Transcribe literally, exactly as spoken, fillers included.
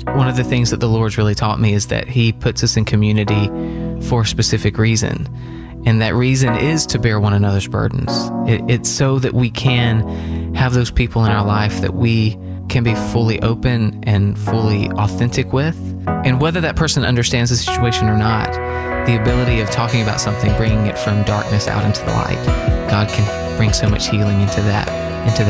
One of the things that the Lord's really taught me is that He puts us in community for a specific reason. And that reason is to bear one another's burdens. It, it's so that we can have those people in our life that we can be fully open and fully authentic with. And whether that person understands the situation or not, the ability of talking about something, bringing it from darkness out into the light, God can bring so much healing into that, into that